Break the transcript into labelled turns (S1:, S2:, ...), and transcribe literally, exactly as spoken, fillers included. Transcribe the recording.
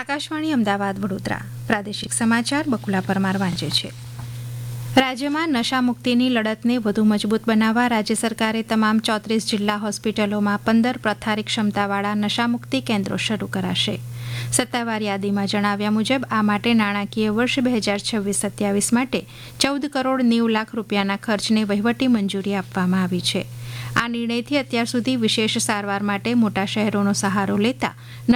S1: આકાશવાણી અમદાવાદ વડોદરા પ્રાદેશિક સમાચાર બકુલા પરમાર વાંચે છે. રાજ્યમાં નશા મુક્તિની લડતને વધુ મજબૂત બનાવવા રાજ્ય સરકારે તમામ ચોત્રીસ જિલ્લા હોસ્પિટલોમાં પંદર પ્રથારી ક્ષમતાવાળા નશામુક્તિ કેન્દ્રો શરૂ કરાશે. સત્તાવાર યાદીમાં જણાવ્યા મુજબ આ માટે નાણાકીય વર્ષ બે હજાર છવ્વીસ સત્યાવીસ માટે ચૌદ કરોડ નેવું લાખ રૂપિયાના ખર્ચને વહીવટી મંજૂરી આપવામાં આવી છે. આ નિર્ણયથી અત્યાર સુધી વિશેષ સારવાર માટે મોટા શહેરોનો સહારો લેતા